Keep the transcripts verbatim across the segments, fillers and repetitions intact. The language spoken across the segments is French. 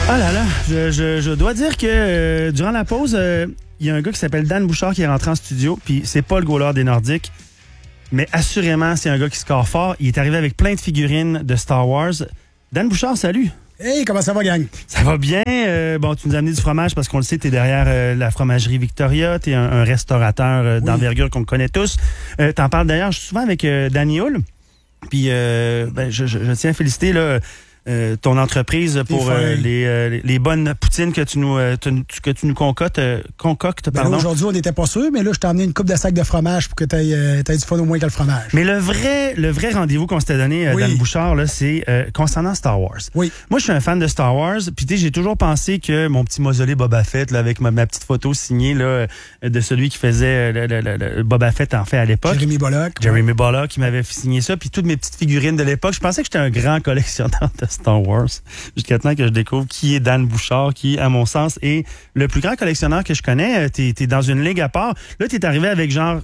Ah là là, je, je, je dois dire que euh, durant la pause, il euh, y a un gars qui s'appelle Dan Bouchard qui est rentré en studio, puis c'est pas le goaler des Nordiques, mais assurément, c'est un gars qui score fort. Il est arrivé avec plein de figurines de Star Wars. Dan Bouchard, salut! Hey, comment ça va, gang? Ça va bien. Euh, bon, tu nous as amené du fromage parce qu'on le sait, t'es derrière euh, la fromagerie Victoria. T'es un, un restaurateur euh, oui. d'envergure qu'on connaît tous. Euh, t'en parles d'ailleurs souvent avec euh, Danny Hull. Puis, euh, ben, je, je, je tiens à féliciter là, euh, ton entreprise pour euh, les, euh, les bonnes poutines que tu nous, euh, tu, que tu nous concoctes. Euh, concoctes ben pardon. Là, aujourd'hui, on n'était pas sûr, mais là, je t'ai emmené une coupe de sac de fromage pour que tu aies euh, du fun au moins que le fromage. Mais le vrai, le vrai rendez-vous qu'on s'était donné, euh, oui. Dan Bouchard, là, c'est euh, concernant Star Wars. Oui. Moi, je suis un fan de Star Wars. Puis, tu sais, j'ai toujours pensé que mon petit mausolée Boba Fett, là, avec ma, ma petite photo signée là, de celui qui faisait le, le, le, le Boba Fett, en fait, à l'époque. Jeremy Bullock. Jeremy Bullock, qui m'avait signé ça. Puis, toutes mes petites figurines de l'époque. Je pensais que j'étais un grand collectionneur de Star Wars. Jusqu'à temps que je découvre qui est Dan Bouchard, qui, à mon sens, est le plus grand collectionneur que je connais. T'es, t'es dans une ligue à part. Là, t'es arrivé avec genre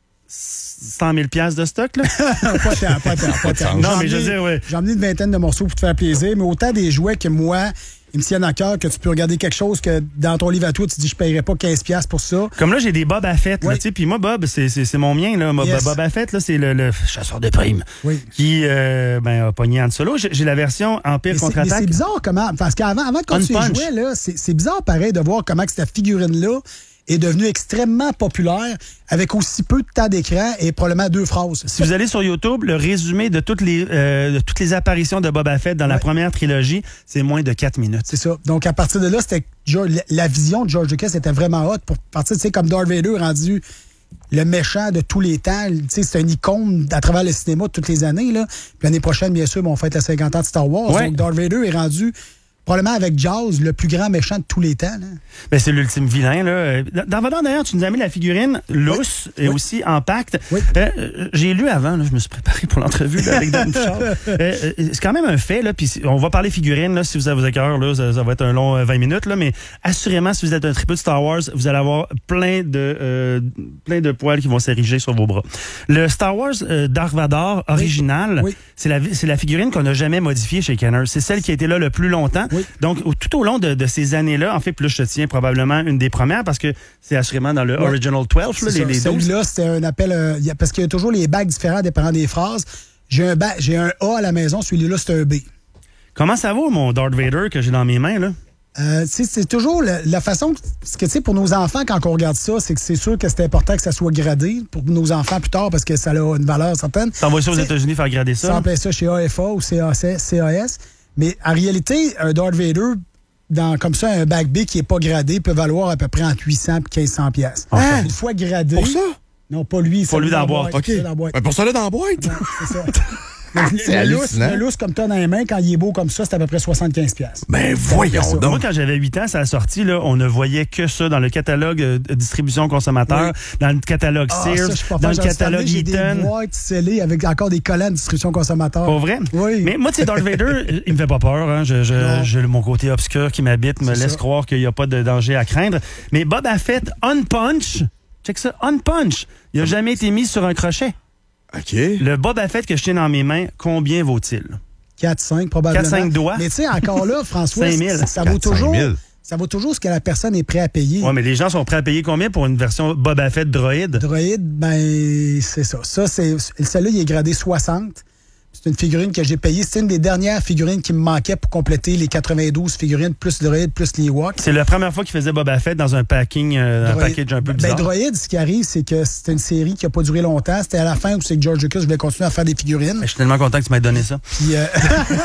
cent mille piastres de stock, là? Pas tant, pas tant, pas tant. Non, mais je veux dire, ouais. J'ai emmené une vingtaine de morceaux pour te faire plaisir, mais autant des jouets que moi, ils me tiennent à cœur, que tu peux regarder quelque chose que dans ton livre à toi, tu dis, je paierais pas quinze piastres pour ça. Comme là, j'ai des Boba Fett, oui. tu sais, puis moi, Bob, c'est, c'est, c'est mon mien, là. Yes. Boba Fett, là, c'est le, le chasseur de primes. Oui. Qui, euh, ben, a pogné Han Solo. J'ai, j'ai la version Empire contre-attaque. Mais c'est bizarre comment, parce qu'avant, avant quand tu y jouais, là, c'est, c'est bizarre pareil de voir comment que cette figurine-là est devenue extrêmement populaire avec aussi peu de temps d'écran et probablement deux phrases. Si vous allez sur YouTube, le résumé de toutes les euh, de toutes les apparitions de Boba Fett dans ouais. la première trilogie, c'est moins de quatre minutes. C'est ça. Donc, à partir de là, c'était la vision de George Lucas était vraiment hot pour partir, tu sais, comme Darth Vader rendu le méchant de tous les temps. Tu sais, c'est une icône à travers le cinéma de toutes les années, là. Puis l'année prochaine, bien sûr, on fête la cinquante ans de Star Wars. Ouais. Donc, Darth Vader est rendu probablement avec Jaws, le plus grand méchant de tous les temps. Là. Ben, c'est l'ultime vilain. Là. Dans Vador, d'ailleurs, tu nous as mis la figurine lousse oui. et oui. aussi en pacte. Oui. Euh, j'ai lu avant, là, je me suis préparé pour l'entrevue là, avec Dan Bouchard. euh, c'est quand même un fait, là, puis on va parler figurine, là, si vous avez vos cœurs, là, ça, ça va être un long euh, vingt minutes, là, mais assurément, si vous êtes un tripeux de Star Wars, vous allez avoir plein de euh, plein de poils qui vont s'ériger sur vos bras. Le Star Wars euh, Darth Vador original, oui. Oui. c'est la c'est la figurine qu'on n'a jamais modifiée chez Kenner. C'est celle qui a été là le plus longtemps. Oui. Donc, tout au long de, de ces années-là, en fait, plus je te tiens probablement une des premières parce que c'est assurément dans le ouais. Original douze, là, les, les celui-là, c'était un appel, euh, y a, parce qu'il y a toujours les bacs différents dépendant des phrases. J'ai un, ba- j'ai un A à la maison, celui-là, c'est un B. Comment ça vaut, mon Darth Vader que j'ai dans mes mains, là? Euh, c'est toujours la, la façon, parce que tu sais, pour nos enfants, quand on regarde ça, c'est que c'est sûr que c'est important que ça soit gradé pour nos enfants plus tard parce que ça a une valeur certaine. T'envoies ça aux États-Unis faire grader ça? Ça plaît ça chez A F A ou C A S. Mais en réalité, un Darth Vader, dans, comme ça, un bac B qui n'est pas gradé, peut valoir à peu près entre huit cents et quinze cents piastres. Ah, une fois gradé. Pour ça? Non, pas lui. Pas lui dans la boîte. OK. Dans la boîte. Ben pour ça, là, dans la boîte. Non, c'est ça. C'est le, lousse, le lousse comme t'as dans les mains, quand il est beau comme ça, c'est à peu près soixante-quinze piastres. Ben voyons donc. Moi, quand j'avais huit ans, ça a sorti, là, on ne voyait que ça dans le catalogue euh, distribution consommateur, oui. dans le catalogue ah, Sears, ça, dans le catalogue Eaton. J'ai des boîtes scellées avec encore des collants de distribution consommateur. Pas vrai? Oui. Mais moi, tu sais, Darth Vader, il me fait pas peur. Hein. Je, je, je, mon côté obscur qui m'habite me c'est laisse ça. croire qu'il n'y a pas de danger à craindre. Mais Boba Fett, Unpunch, check ça, Unpunch, il n'a jamais été mis sur un crochet. OK. Le Boba Fett que je tiens dans mes mains, combien vaut-il? quatre cinq probablement. quatre cinq doigts. Mais tu sais, encore là, François, cinq mille. ça vaut toujours... Ça vaut toujours ce que la personne est prête à payer. Oui, mais les gens sont prêts à payer combien pour une version Boba Fett droïde? Droïde, ben, c'est ça. Ça, c'est... Celle-là, il est gradé soixante. C'est une figurine que j'ai payée. C'est une des dernières figurines qui me manquait pour compléter les quatre-vingt-douze figurines, plus Droïde, plus les Ewoks. C'est la première fois qu'il faisait Boba Fett dans un packing, euh, un package un peu bizarre. Ben, Droïde, ce qui arrive, c'est que c'était une série qui n'a pas duré longtemps. C'était à la fin où c'est que George Lucas voulait continuer à faire des figurines. Je suis tellement content que tu m'aies donné ça. Puis, euh...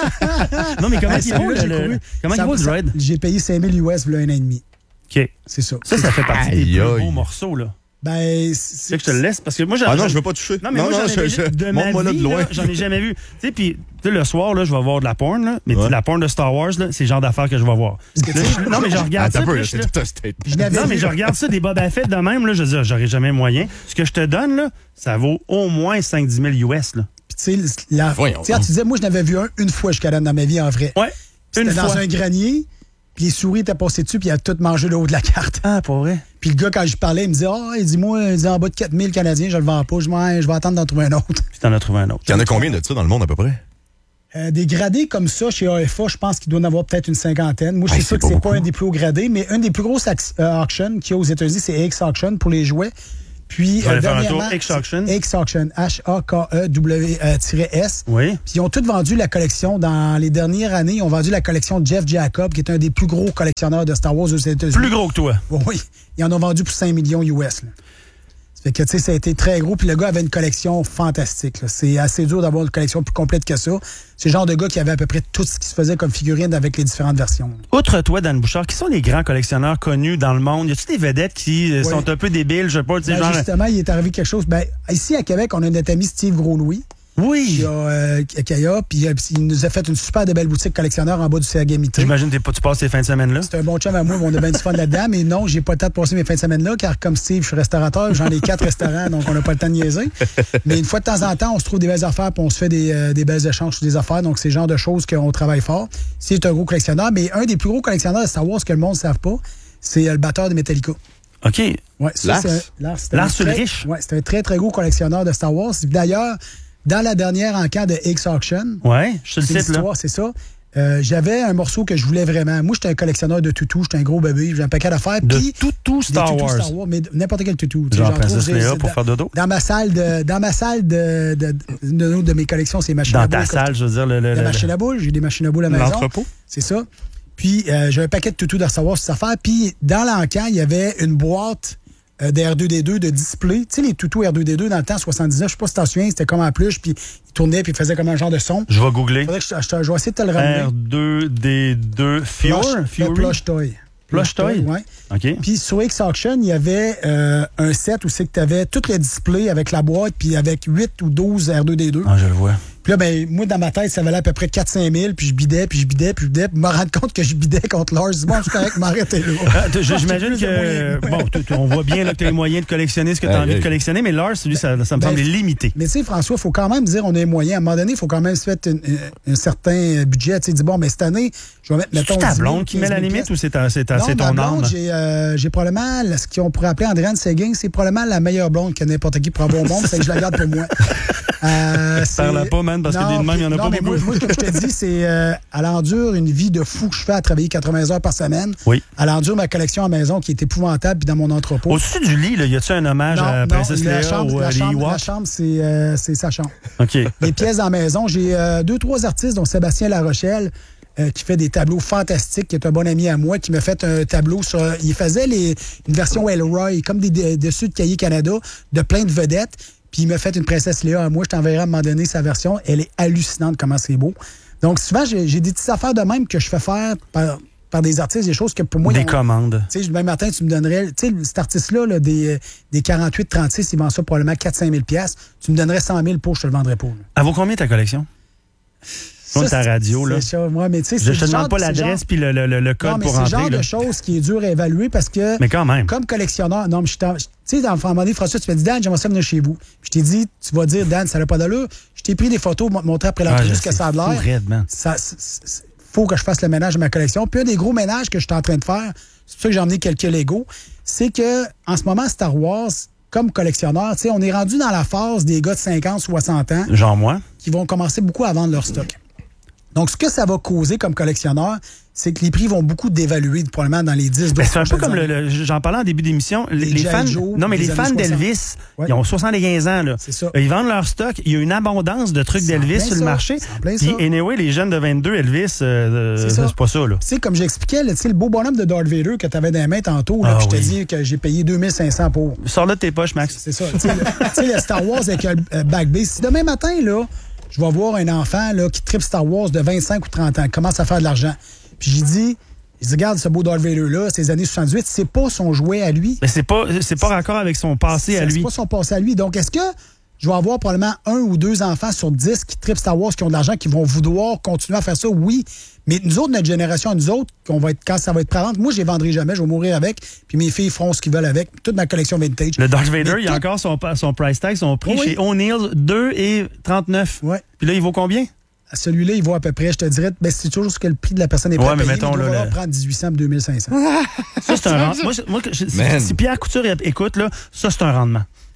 non, mais comment ben, il vaut, le, le, comment ça, il vaut le Droïde? J'ai payé cinq mille U S il y a un an et demi. OK. C'est ça. Ça, ça fait partie aïe, des aïe. plus beaux morceaux, là. Ben, c'est que je te le laisse parce que moi j'en Ah non, je veux pas toucher. Non mais non, moi, non, j'en ai je, je, de ma là vie, de loin. là, j'en ai jamais vu. Tu sais puis tu sais le soir là, je vais voir de la porn là, mais ouais. la porn de Star Wars là, c'est le genre d'affaires que je vais voir. Là, je, non mais je regarde ah, ça. Peu, là, c'est là, tout un statement. Non mais je regarde ça des Boba Fett de même là, je dis j'aurais jamais moyen. Ce que je te donne là, ça vaut au moins cinq à dix mille U S là. Puis tu sais là, tu disais moi je n'avais vu un une fois jusqu'à là dans ma vie en vrai. Ouais. Une fois dans un grenier. Puis les souris étaient passées dessus, puis il a tout mangé le haut de la carte. Ah, pas vrai? Puis le gars, quand je parlais, il me disait, ah, oh, il dit, moi, il dit, en bas de quatre mille Canadiens, je le vends pas. Je dis, ouais, je vais attendre d'en trouver un autre. Puis t'en as trouvé un autre. Il y en a combien de ça dans le monde, à peu près? Euh, des gradés comme ça, chez A F A, je pense qu'il doit en avoir peut-être une cinquantaine. Moi, je suis Hey, sûr c'est que c'est pas pas beaucoup. un des plus hauts gradés, mais un des plus grosses euh, auctions qu'il y a aux États-Unis, c'est X Auction pour les jouets. Puis, Je vais aller faire un tour. dernièrement, X Auction. c'est X Auction, H A K E W S. Oui. Puis ils ont tous vendu la collection. Dans les dernières années, ils ont vendu la collection de Jeff Jacob, qui est un des plus gros collectionneurs de Star Wars aux États-Unis. Plus gros que toi. Oui, ils en ont vendu pour cinq millions U S. Là. Ça fait que, tu sais, ça a été très gros. Puis le gars avait une collection fantastique. Là. C'est assez dur d'avoir une collection plus complète que ça. C'est le genre de gars qui avait à peu près tout ce qui se faisait comme figurine avec les différentes versions. Outre toi, Dan Bouchard, qui sont les grands collectionneurs connus dans le monde? Y a-tu des vedettes qui euh, Oui. sont un peu débiles, je sais pas, tu sais, Ben, genre... justement, il est arrivé quelque chose. Ben, ici, à Québec, on a notre ami Steve Gros-Louis. Oui! Qui a, euh, qui a, puis euh, il nous a fait une super de belle boutique collectionneur en bas du C A Gamité. J'imagine que t'es pas- tu passes ces fins de semaine-là. C'est un bon chum à moi, on a bien du fun là-dedans, mais non, j'ai pas le temps de passer mes fins de semaine là, car comme Steve, je suis restaurateur, j'en ai quatre restaurants, donc on n'a pas le temps de niaiser. Mais une fois de temps en temps, on se trouve des belles affaires, puis on se fait des, euh, des belles échanges sur des affaires, donc c'est le genre de choses qu'on travaille fort. C'est un gros collectionneur, mais un des plus gros collectionneurs de Star Wars que le monde ne savent pas, c'est euh, le batteur de Metallica. OK. Ouais, ça, Lars. c'est un- Lars, c'est un Lars très- Ulrich. Ouais, c'est un très, très gros collectionneur de Star Wars. D'ailleurs, dans la dernière encan de X Auction, Ouais, je te le c'est cite, là. l'histoire, c'est ça. Euh, j'avais un morceau que je voulais vraiment. Moi, j'étais un collectionneur de toutous, j'étais un gros bébé, j'ai un paquet d'affaires. De puis toutou des Star toutous Wars. Star Wars, mais n'importe quel toutou. Tu sais, Genre j'en trouve, Princesse j'ai- Léa c'est pour dans- faire dodo? Dans ma salle de, dans ma salle de, de, de, de, de mes collections, c'est machines Dans à ta boules. salle, je veux dire, le, le, La le- machine à boules, j'ai des machines à boules à la maison. l'entrepôt. C'est ça. Puis, euh, j'ai un paquet de toutous de Star Wars sur cette affaire. Puis, dans l'encan, il y avait une boîte euh, de R deux D deux de display. Tu sais, les toutous R deux D deux dans le temps, soixante-dix-neuf, je sais pas si t'en souviens, c'était comme en pluche, puis il tournait, puis il faisait comme un genre de son. Je vais googler. Faudrait que je, je, te- je vais essayer de te le ramener. R deux D deux Fury. Plush, Fury. le Plush Toy. Plush Toy? Ouais. OK. Puis sur X Auction, il y avait euh, un set où c'est que tu avais tout le display avec la boîte, puis avec huit ou douze R deux D deux. Ah, je le vois. Puis là, ben, moi, dans ma tête, ça valait à peu près quatre à cinq mille, puis je bidais, puis je bidais, puis je bidais, puis me rendre compte que je bidais contre Lars. Bon, je suis correct, m'arrêter là. Ah, t- J'imagine J'ai plus de que. moyens. Bon, t- t- on voit bien là, que tu as les moyens de collectionner ce que tu as Aïe, envie de aïe. collectionner, mais Lars, lui, ça, ça me Ben, semble limité. Mais tu sais, François, il faut quand même dire on a les moyens. À un moment donné, il faut quand même se mettre une- une- un certain budget. Tu sais, dis, bon, mais cette année, je vais mettre, mettons, C'est ta dix mille, blonde qui met la quinze mille limite pièces. ou c'est ta- c'est ta- Non, c'est ma ton blonde, âme? j'ai euh, j'ai probablement là, ce qu'on pourrait appeler Andréane Séguin, c'est probablement la meilleure blonde que n'importe qui pour avoir au monde, c'est que je la garde pour moi. Euh, c'est- Parle pas, man, parce que Non, des de même, il y en a non, pas mais beaucoup. Moi, moi, ce que je te dis, c'est euh, elle endure une vie de fou que je fais à travailler quatre-vingts heures par semaine. Oui. Elle endure ma collection à la maison qui est épouvantable puis dans mon entrepôt. Au-dessus du lit, là, y a-tu un hommage à Princesse la Léa chambre, ou à la les chambre, la Ewoks? chambre, c'est euh, c'est sa chambre. OK. Les pièces dans la maison, j'ai euh, deux, trois artistes, dont Sébastien Larochelle, euh, qui fait des tableaux fantastiques, qui est un bon ami à moi, qui m'a fait un tableau sur... Il faisait les, une version Elroy, comme des, des dessus de Cahiers Canada, de plein de vedettes. Puis il m'a fait une Princesse Léa à moi. Je t'enverrai à un moment donné sa version. Elle est hallucinante comment c'est beau. Donc souvent, j'ai j'ai des petites affaires de même que je fais faire par, par des artistes, des choses que pour moi... Des ils ont- commandes. Tu sais, demain matin, tu me donnerais... Tu sais, cet artiste-là, là, des, euh, des quarante-huit trente-six, il vend ça probablement quatre à cinq mille piastres. Tu me donnerais cent mille pour, je te le vendrais pas. là. Elle vaut combien ta collection? Ça, Ta c'est- radio, là. c'est ça, moi, mais tu sais, Je c'est te le demande genre- pas c'est le l'adresse genre- puis le, le, le, le code Non, mais pour c'est le genre rentrer. de là. choses qui est dur à évaluer parce que, Mais quand même. comme collectionneur, non, mais je t'en- tu sais, dans le moment donné, François, tu m'as dit, Dan, j'aimerais ça venir chez vous. Puis je t'ai dit, tu vas dire, Dan, ça n'a pas d'allure. Je t'ai pris des photos, m- montrer après Ah, l'entrevue je ce que sais, ça a de fou l'air. raide, man. Ça, c'est- c'est- faut que je fasse le ménage de ma collection. Puis un des gros ménages que je suis en train de faire, c'est pour ça que j'ai emmené quelques Lego, c'est que en ce moment, Star Wars, comme collectionneur, tu sais, on est rendu dans la phase des gars de cinquante, soixante ans Genre moi. qui vont commencer beaucoup à vendre leur stock. Donc, ce que ça va causer comme collectionneur, c'est que les prix vont beaucoup dévaluer probablement dans les dix, Ben, douze c'est un peu prochaines comme le, années. le- j'en parlais en début d'émission, les, Les les G I fans, Joe non mais des les fans années d'Elvis, Ouais. ils ont soixante-quinze ans là. C'est ça. Ils vendent leur stock, il y a une abondance de trucs C'est en d'Elvis plein sur le ça. marché. C'est en plein Puis ça. anyway, les jeunes de vingt-deux Elvis, euh, C'est euh, ça. c'est pas ça là. Tu sais, comme j'expliquais, là, tu sais, le beau bonhomme de Darth Vader que tu avais dans les mains tantôt, là, Ah puis je te oui. dis que j'ai payé deux mille cinq cents pour. Sors-le de tes poches, Max. C'est ça. Tu sais, le, tu sais, le Star Wars avec le euh, back base. Si demain matin, là, je vais voir un enfant là, qui tripe Star Wars de vingt-cinq ou trente ans, qui commence à faire de l'argent. Puis j'ai dit, il dit, regarde ce beau Darth Vader-là, ces années soixante-dix, c'est pas son jouet à lui. Mais c'est pas c'est pas raccord avec son passé à C'est lui. pas son passé à lui. Donc, est-ce que je vais avoir probablement un ou deux enfants sur dix qui trippent Star Wars, qui ont de l'argent, qui vont vouloir continuer à faire ça? Oui. Mais nous autres, notre génération, nous autres, qu'on va être, quand ça va être prêt, moi, je les vendrai jamais, je vais mourir avec, puis mes filles feront ce qu'ils veulent avec. Toute ma collection vintage. Le Darth Vader, Mais il a tout- encore son, son price tag, son prix Oui, oui. chez O'Neill, deux et trente-neuf. Ouais. Puis là, il vaut combien? Celui-là, il vaut à peu près, je te dirais, ben, c'est toujours ce que le prix de la personne est prêt Ouais, à mais payer. mettons, il doit là, falloir le- prendre dix-huit cents, deux mille cinq cents. Ça, c'est un rendement. Moi, je- moi, je- si, Man. si Pierre Couture écoute, là, ça, c'est un rendement.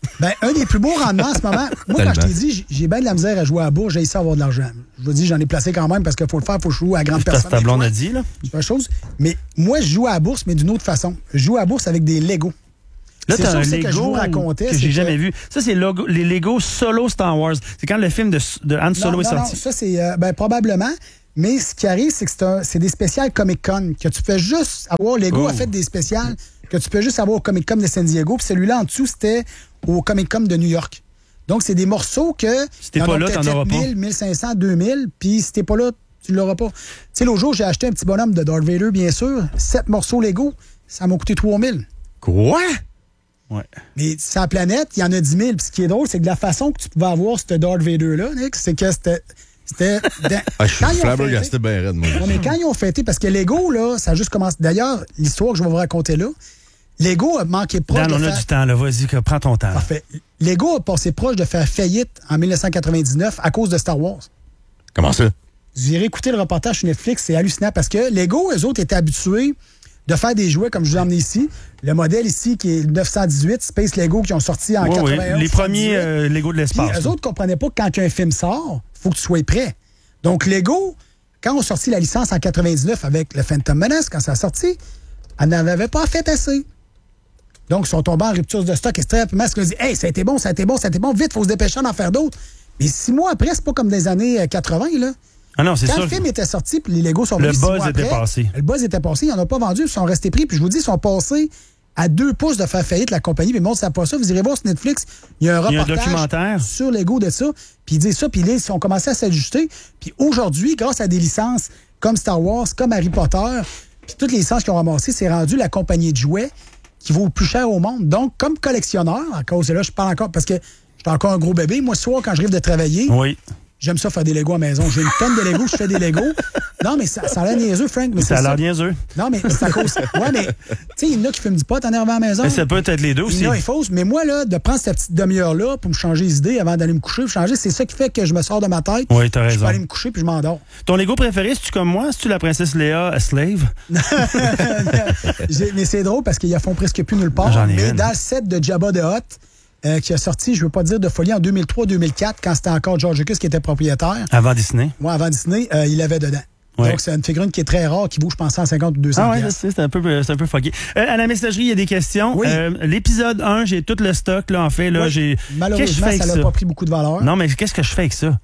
Ben, un des plus beaux rendements en ce moment. Moi, Tellement. quand je t'ai dit, j'ai- j'ai bien de la misère à jouer à la bourse, j'ai essayé d'avoir de l'argent. Je vous dis, j'en ai placé quand même parce qu'il faut le faire, il faut jouer à grande Parce personne. que ta avec blonde toi. a dit, là. C'est une chose. Mais moi, je joue à la bourse, mais d'une autre façon. Je joue à la bourse avec des Legos. Là, C'est t'as ça un aussi que je vous Lego racontais, que c'est j'ai que- jamais vu. Ça, c'est logo- les Lego Solo Star Wars. C'est quand le film de, de Han Solo non, est non, sorti. non, ça, c'est euh, ben, probablement. Mais ce qui arrive, c'est que c'est, un- c'est des spéciales Comic-Con que tu fais juste avoir. Lego Oh. a fait des spéciales que tu peux juste avoir au Comic-Con de San Diego. Puis celui-là, en dessous, c'était au Comic-Con de New York. Donc, c'est des morceaux que... Si t'es il y en pas a là, peut-être t'en auras pas. mille, mille cinq cents, deux mille. Puis si t'es pas là, tu l'auras pas. Tu sais, l'autre jour, j'ai acheté un petit bonhomme de Darth Vader, bien sûr. Sept morceaux Lego. Ça m'a coûté trois mille. Quoi? Ouais. Mais sur la planète, il y en a dix mille. Puis ce qui est drôle, c'est que la façon que tu pouvais avoir ce Darth Vader-là, Nick, c'est que c'était... c'était dans- Ah, je suis quand ils ont flabbergasté fêté- bien raide, moi. Ouais, mais quand ils ont fêté, parce que Lego, là, ça a juste commencé. D'ailleurs, l'histoire que je vais vous raconter là, Lego a manqué proche Dan, de on a faire... du temps, là. Vas-y, que- prends ton temps. Parfait. Lego a passé proche de faire faillite en dix-neuf cent quatre-vingt-dix-neuf à cause de Star Wars. Comment ça? Vous irez écouter le reportage sur Netflix, c'est hallucinant parce que Lego, eux autres, étaient habitués de faire des jouets comme je vous ai emmené ici. Le modèle ici, qui est le neuf cent dix-huit, Space Lego, qui ont sorti en Ouais, ouais. quatre-vingt-un. Les premiers euh, Lego de Puis l'espace. eux là. autres ne comprenaient pas que quand un film sort, il faut que tu sois prêt. Donc, Lego, quand on a sorti la licence en quatre-vingt-dix-neuf avec le Phantom Menace, quand ça a sorti, elle n'en avait pas fait assez. Donc, ils sont tombés en rupture de stock extrêmement. Parce qu'ils ont dit, hey, ça a été bon, ça a été bon, ça a été bon, vite, il faut se dépêcher d'en faire d'autres. Mais six mois après, c'est pas comme des années euh, quatre-vingt, là. Ah non, c'est Quand sûr. le film était sorti, puis les Legos sont Le venus six buzz mois était après, passé. Le buzz était passé, ils n'en ont pas vendu, ils sont restés pris. Puis je vous dis, ils sont passés à deux pouces de faire faillite la compagnie. Mais le monde ne savent pas ça. Vous irez voir sur Netflix, il y a un Il y a un reportage documentaire. sur Lego de ça. Puis ils disent ça, puis là, ils ont commencé à s'ajuster. Puis aujourd'hui, grâce à des licences comme Star Wars, comme Harry Potter, puis toutes les licences qu'ils ont ramassées, c'est rendu la compagnie de jouets qui vaut le plus cher au monde. Donc, comme collectionneur, à cause de là, je parle encore, parce que j'étais encore un gros bébé. Moi, ce soir, quand je arrive de travailler, Oui. j'aime ça faire des Legos à la maison. J'ai une tonne de Legos, je fais des Legos. Non, mais ça, ça a l'air niaiseux, Frank. Mais Ça a c'est l'air niaiseux. Non, mais c'est à cause. Ouais, mais, tu sais, il y en a qui fument du pot en arrivant à la maison. Mais ça peut être les deux Il aussi. y en a, ils faussent. Mais moi, là, de prendre cette petite demi-heure-là pour me changer les idées avant d'aller me coucher, changer, c'est ça qui fait que je me sors de ma tête. Oui, t'as Je raison. peux aller me coucher puis je m'endors. Ton Lego préféré, c'est-tu comme moi? C'est-tu la princesse Léa a Slave? J'ai- mais c'est drôle parce qu'ils la font presque plus nulle part. J'en ai mais une. dans le set de Jabba the Hutt, euh, qui a sorti, je veux pas dire de folie, en deux mille trois deux mille quatre, quand c'était encore George Lucas qui était propriétaire. Avant Disney. Moi, avant Disney, euh, il l'avait dedans. Ouais. Donc, c'est une figurine qui est très rare, qui vaut, je pense, cent cinquante ou deux cents Ah ouais, je piastres. sais, c'est un peu, c'est un peu fucké. Euh, à la messagerie, il y a des questions. Oui. Euh, l'épisode un, j'ai tout le stock, là, en fait. Là, Oui. j'ai... Qu'est-ce que je Malheureusement, fais ça avec n'a pas pris beaucoup de valeur. Non, mais qu'est-ce que je fais avec ça?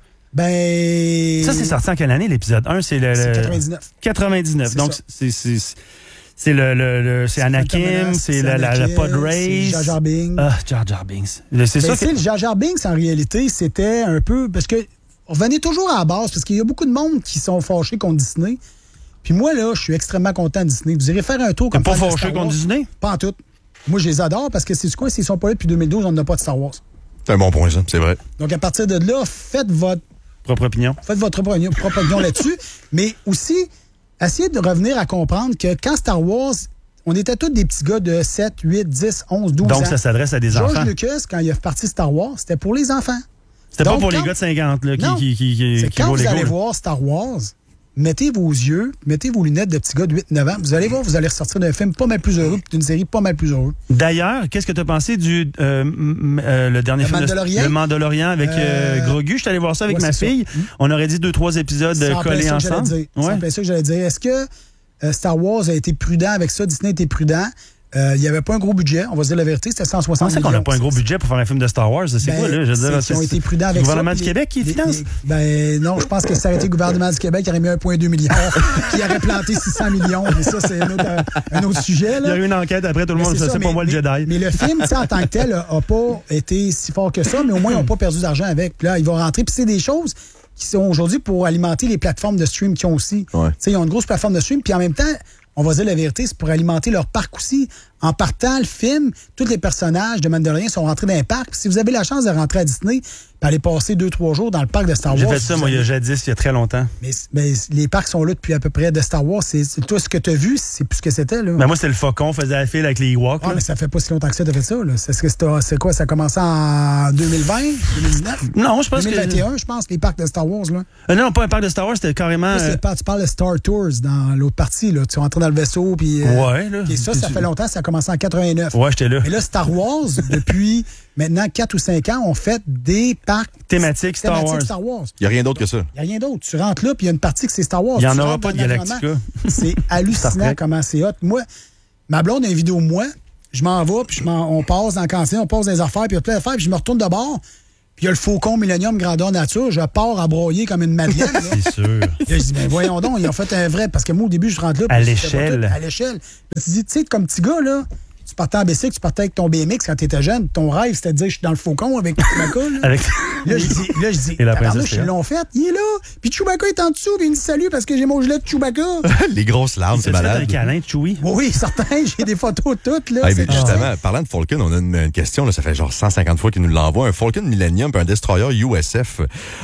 Ben. Ça, c'est sorti en quelle année, l'épisode un? C'est le... C'est le- quatre-vingt-dix-neuf. quatre-vingt-dix-neuf. C'est Donc, ça. c'est... c'est, c'est le, le, le- c'est Phantom Anakin, Menace, c'est la, la, la Anakin, pod c'est race. Jar Jar Binks. Ah, Jar Jar Binks. C'est ça Ben, que... c'est le Jar Jar Binks, en réalité, c'était un peu. Parce que. On revenait toujours à la base, parce qu'il y a beaucoup de monde qui sont fâchés contre Disney. Puis moi, là, je suis extrêmement content de Disney. Vous irez faire un tour T'es comme pas fan de fâché Star contre Wars. Disney? Pas en tout. Moi, je les adore parce que c'est quoi? S'ils sont pas là depuis deux mille douze, on n'a pas de Star Wars. C'est un bon point, ça. C'est vrai. Donc, à partir de là, faites votre, Propre opinion. faites votre propre opinion, propre opinion là-dessus. Mais aussi, essayez de revenir à comprendre que quand Star Wars, on était tous des petits gars de sept, huit, dix, onze, douze Donc, ans. ça s'adresse à des George enfants. Lucas, quand il a parti Star Wars, c'était pour les enfants. C'était pas Donc, pour les quand- gars de cinquante là, qui, Non. qui, qui, qui, C'est qui quand vont vous Lego, allez là. voir Star Wars, mettez vos yeux, mettez vos lunettes de petits gars de huit neuf ans. Vous allez voir, vous allez ressortir d'un film pas mal plus heureux, puis d'une série pas mal plus heureux. D'ailleurs, qu'est-ce que tu as pensé du euh, m- euh, le dernier Le film de- Mandalorian? le Mandalorian avec euh, Euh, Grogu? Je suis allé voir ça avec ouais, ma c'est ça. fille. On aurait dit deux, trois épisodes C'est euh, en plein collés ça que j'allais ensemble. dire. C'est Ouais. en plein ça que j'allais dire. Est-ce que euh, Star Wars a été prudent avec ça? Disney a été prudent. Euh, Il n'y avait pas un gros budget, on va se dire la vérité, c'était cent soixante Comment ça millions. qu'on n'a pas un gros budget pour faire un film de Star Wars? C'est Ben, quoi, là? Je veux dire, c'est qu'ils ont été prudents le avec gouvernement ça. du puis Québec qui les- finance? les- Ben non, je pense que si ça aurait été le gouvernement du Québec, il aurait mis un virgule deux milliard, qui aurait planté six cents millions. Mais ça, c'est un autre, un autre sujet. Il y Là. a eu une enquête après, tout le Mais monde, c'est ça, ça, c'est pas mais- moi le mais- Jedi. Mais le film, tu sais, en tant que tel, n'a pas été si fort que ça, mais au moins, ils n'ont pas perdu d'argent avec. Puis là, ils vont rentrer. Puis c'est des choses qui sont aujourd'hui pour alimenter les plateformes de stream qu'ils ont aussi. Ouais. Tu sais, ils ont une grosse plateforme de stream. Puis en même temps, on va dire la vérité, c'est pour alimenter leur parc aussi. En partant le film, tous les personnages de Mandalorian sont rentrés dans un parc. Puis si vous avez la chance de rentrer à Disney, puis aller passer deux, trois jours dans le parc de Star Wars. J'ai fait ça, vous moi, il y a allez- jadis, il y a très longtemps. mais, mais les parcs sont là depuis à peu près de Star Wars. C'est, c'est- toi, ce que tu as vu, c'est plus ce que c'était. Là. Ben, moi, c'est le faucon, faisait la file avec les Ewoks. Ah, là. mais ça fait pas si longtemps que ça, t'as fait ça. Là. C'est, c'est, c'est, c'est quoi? Ça a commencé en deux mille vingt, deux mille dix-neuf? Non, je pense deux mille vingt et que. un, je pense, les parcs de Star Wars. Là. Euh, non, pas un parc de Star Wars, c'était carrément. Là, c'est euh, pas- tu parles de Star Tours dans l'autre partie. Là. Tu rentres dans le vaisseau. Puis, euh, Ouais, là. puis ça, ça Tu- fait longtemps. Ça a commencé en quatre-vingt-neuf. Ouais, j'étais là. Et là, Star Wars, depuis maintenant quatre ou cinq ans, on fait des parcs thématiques Star thématiques Wars. Star Wars. Il n'y a rien d'autre que ça. Il n'y a rien d'autre. Tu rentres là, puis il y a une partie que c'est Star Wars. Il n'y en Tu aura rentres pas dans de l'environnement. Galactica. C'est hallucinant comment c'est hot. Moi, ma blonde a une vidéo de moi. Je m'en vais, puis je m'en- on passe dans la cantine, on passe des affaires, puis il y a plein d'affaires, puis je me retourne de bord. Puis il y a le faucon Millennium grandeur nature. Je pars à broyer comme une madeleine. là. C'est sûr. Là, je dis, ben voyons donc, ils ont fait un vrai. Parce que moi, au début, je rentre là. À puis je sais pas l'échelle. tout, À l'échelle. Là, tu dis, tu sais, comme petit gars, là, tu partais en bicycle, tu partais avec ton B M X quand tu étais jeune. Ton rêve, c'était de dire, je suis dans le faucon avec Chewbacca. Là, Avec... là je dis, là, je dis, Et la princesse tabarnouche, ils Léa. l'ont fait. Il est là. Puis Chewbacca est en dessous, puis il me dit salut parce que j'ai mon gilet de Chewbacca. Les grosses larmes, c'est Tu as fait un malade. câlin de Chewie. Oui, oui, certain. J'ai des photos toutes, là. Ah, c'est- mais justement, parlant de Falcon, on a une, une question, là, ça fait genre cent cinquante fois qu'il nous l'envoie. Un Falcon Millennium et un Destroyer U S F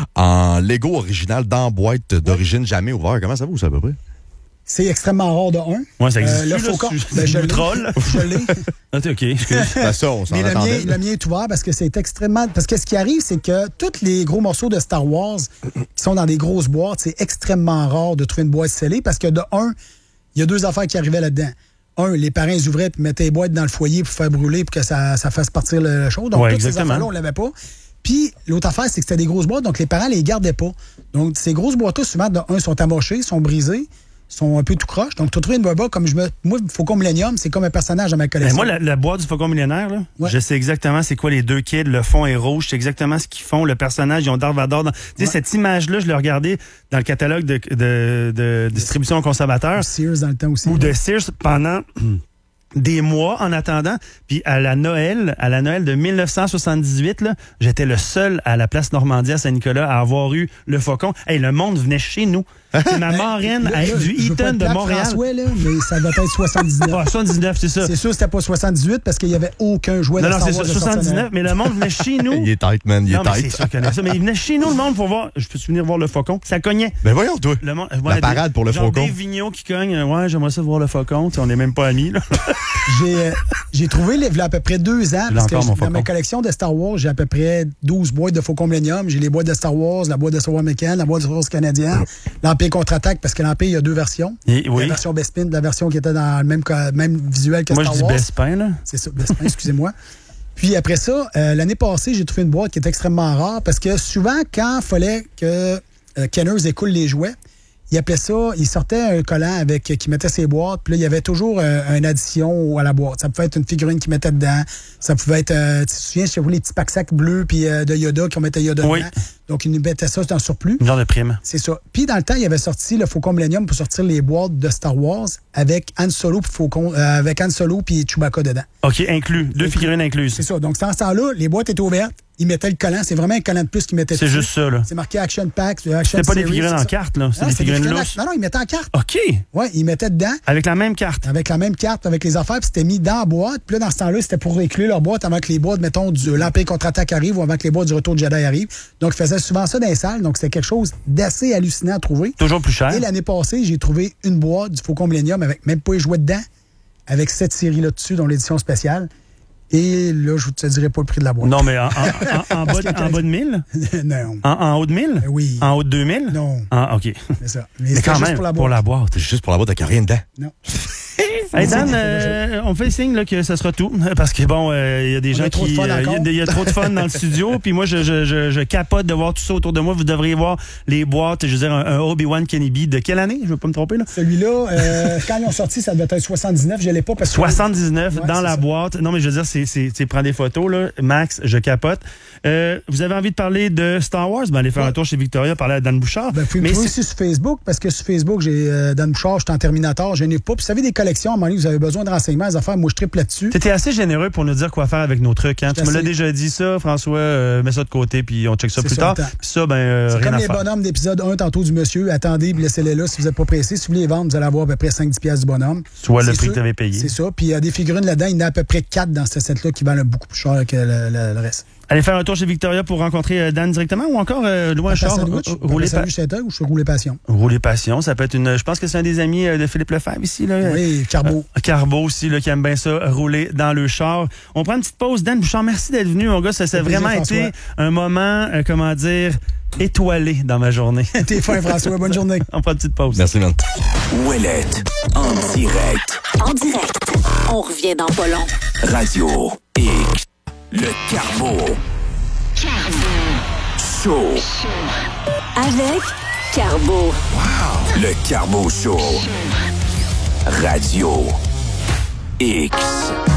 en Lego original dans boîte d'origine jamais ouvert. Comment ça vaut, ça, à peu près? C'est extrêmement rare de un. Ouais, ça existe. le plus, là, faucon, tu- ben, je tu l'ai. trolles. Je l'ai. Ah, t'es OK, excuse. Ben, ça, on s'en Mais le attendait. mien, le mien est ouvert parce que c'est extrêmement. Parce que ce qui arrive, c'est que tous les gros morceaux de Star Wars qui sont dans des grosses boîtes, c'est extrêmement rare de trouver une boîte scellée parce que de un, il y a deux affaires qui arrivaient là-dedans. Un, les parents ils ouvraient et mettaient les boîtes dans le foyer pour faire brûler pour que ça, ça fasse partir le show. Donc, Ouais, toutes ces exactement. affaires-là, on l'avait pas. Puis, l'autre affaire, c'est que c'était des grosses boîtes, donc les parents les gardaient pas. Donc, ces grosses boîtes-là, souvent, de un, sont amochées, sont brisées, sont un peu tout croche. Donc, tu as trouvé une boîte comme je me. Moi, Faucon Millennium, c'est comme un personnage dans ma Ben, collection. moi, la, la boîte du Faucon millénaire, là, Ouais. je sais exactement c'est quoi les deux kids. Le fond est rouge, je sais exactement ce qu'ils font. Le personnage, ils ont Darth Vader. Dans... Tu sais, Ouais. cette image-là, je l'ai regardée dans le catalogue de, de, de distribution aux conservateurs Sears dans le temps aussi. ou de Sears pendant des mois en attendant. Puis à la Noël, à la Noël de mille neuf cent soixante-dix-huit, là, j'étais le seul à la place Normandie à Saint-Nicolas à avoir eu le Faucon. Hey, le monde venait chez nous. C'est ma marraine Là, à- là, du je veux pas Eaton être de plate, Montréal. François, là, mais ça doit être soixante-dix-neuf. Ah, soixante-dix-neuf, c'est ça. C'est sûr que c'était pas soixante-dix-huit parce qu'il n'y avait aucun jouet Non, de non, Star c'est Wars ça, de sortie soixante-dix-neuf, Noël. mais le monde venait chez nous. Il est tight, man. Il est Non, mais c'est tight. sûr qu'il y en a ça. Mais il venait chez nous, le monde, pour voir. Je peux venir voir le Faucon. Ça cognait. Ben voyons, toi. Le monde, La parade pour le genre Faucon. Des Vigneault qui cognent. Ouais, j'aimerais ça voir le Faucon. Tu sais, on n'est même pas amis, là. J'ai, euh, j'ai trouvé, il y a à peu près deux ans, J'ai parce que encore mon j'ai- dans Faucon. ma collection de Star Wars, j'ai à peu près douze boîtes de Faucon Millennium. J'ai les boîtes de Star Wars, la boîte de Star Wars américaine, la boîte de Star Wars canadien, l'Empire contre-attaque, parce que l'Empire, il y a deux versions. Et, oui. La version Bespin, la version qui était dans le même, ca- même visuel que Moi, je Star dis Wars. Bespin, là. C'est ça, Bespin, excusez-moi. Puis après ça, euh, l'année passée, j'ai trouvé une boîte qui est extrêmement rare parce que souvent, quand il fallait que euh, Kenners écoule les jouets, il appelait ça, il sortait un collant avec qui mettait ses boîtes, puis là, il y avait toujours euh, une addition à la boîte. Ça pouvait être une figurine qu'il mettait dedans, ça pouvait être, euh, tu te souviens, chez vous, les petits pack-sacs bleus puis euh, de Yoda qu'on mettait Yoda Oui. dedans. Donc, ils nous mettaient ça en surplus. Une genre de prime. C'est ça. Puis dans le temps, il avait sorti le Faucon Millennium pour sortir les boîtes de Star Wars avec Han Solo puis Faucon, euh, avec Han Solo puis Chewbacca dedans. OK, inclus. Deux figurines incluses. C'est ça. Donc, dans ce temps-là, les boîtes étaient ouvertes. Ils mettaient le collant. C'est vraiment un collant de plus qu'ils mettaient C'est dessus. juste ça, là. C'est marqué Action Pack. Action C'était pas des Series, figurines c'est en ça. carte, là. C'était Non, des c'était figurines figurines lousses. en- Non, non, ils mettaient en carte. OK. Ouais, ils mettaient dedans Avec la même carte. avec la même carte, avec les affaires, puis c'était mis dans la boîte. Puis là, dans ce temps-là, c'était pour éclure leur boîte avant que les boîtes, mettons, du l'Empire contre-attaque arrivent ou avant que les boîtes du Retour de Jedi arrivent. Donc, ils faisaient souvent ça dans les salles. Donc, c'était quelque chose d'assez hallucinant à trouver. Toujours plus cher. Et l'année passée, j'ai trouvé une boîte du Faucon Millennium avec même pas les jouets dedans, avec cette série-là dessus, dont l'édition spéciale. Et là, je ne te dirai pas le prix de la boîte. Non, mais en, en, en, en bas, de- en bas de mille? non. En, en haut de mille? Oui. En haut de deux mille? Non. Ah, OK. C'est ça. Mais c'était quand juste même, pour la boîte. pour la boîte. C'est juste pour la boîte avec rien dedans. Non. Hey Dan, C'est- euh, on fait signe là, que ça sera tout. Parce que bon, il euh, y a des On gens a trop de qui. fun Il y, encore. a- y a trop de fun dans le studio. Puis moi, je, je, je, je capote de voir tout ça autour de moi. Vous devriez voir les boîtes. Je veux dire, un, un Obi-Wan Kenobi de quelle année? Je ne veux pas me tromper, là. Celui-là, euh, quand ils ont sorti, ça devait être soixante-dix-neuf. Je ne l'ai pas parce que. soixante-dix-neuf Ouais, dans c'est la ça. boîte. Non, mais je veux dire, c'est, c'est, c'est prends des photos, là. Max, je capote. Euh, vous avez envie de parler de Star Wars? Ben, allez faire Ouais. un tour chez Victoria, parler à Dan Bouchard. Ben, vous pouvez me mais trouver c'est- aussi sur Facebook, parce que sur Facebook, j'ai euh, Dan Bouchard, je suis en Terminator, je n'ai pas. Puis, vous savez, des collections, à un moment donné, vous avez besoin de renseignements, des affaires, moi, je triple là-dessus. T'étais assez généreux pour nous dire quoi faire avec nos trucs. Hein? Tu me l'as assez- déjà dit ça, François. Euh, mets ça de côté, puis on check ça C'est plus ça, tard. le temps. Puis ça, ben, euh, C'est rien comme à les faire. bonhommes d'épisode un tantôt du monsieur. Attendez, puis laissez-les là si vous n'êtes pas pressé. Si vous voulez les vendre, vous allez avoir à peu près cinq dix piastres du bonhomme. Soit le C'est prix sûr. que tu avais payé. C'est ça. Puis il y a des figurines là-dedans. Il y en a à peu près quatre dans ce set-là qui valent beaucoup plus cher que le, le- le reste. Aller faire un tour chez Victoria pour rencontrer euh, Dan directement ou encore euh, louer un char. Sandwich, euh, rouler pa- sandwich ou je rouler passion. Rouler passion, ça peut être une. Je pense que c'est un des amis euh, de Philippe Lefebvre ici là. Oui, Carbo. Euh, Carbo aussi là qui aime bien ça rouler dans le char. On prend une petite pause. Dan Bouchard, merci d'être venu mon gars, ça s'est vraiment plaisir, été un moment euh, comment dire étoilé dans ma journée. T'es fin François, bonne journée. On prend une petite pause. Merci, man. Ouellette, en direct. En direct. On revient dans pas long. Radio X. Le Carbo. Show. Avec Carbo. Le Carbo Show. Radio X.